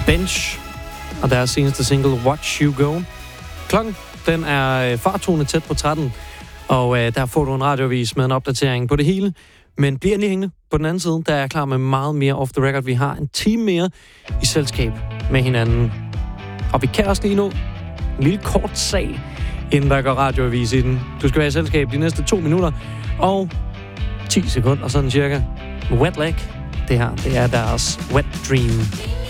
Bench og deres seneste single Watch You Go. Klokken, den er fartone tæt på 13, og der får du en radiovis med en opdatering på det hele. Men bliver lige hængende på den anden side, der er jeg klar med meget mere off the record. Vi har en time mere i selskab med hinanden. Og vi kan også lige nu en lille kort sag, inden der går radioavis i den. Du skal være i selskab de næste 2 minutter og 10 sekunder, sådan cirka. Wet Leg, det her, det er deres Wet Dream.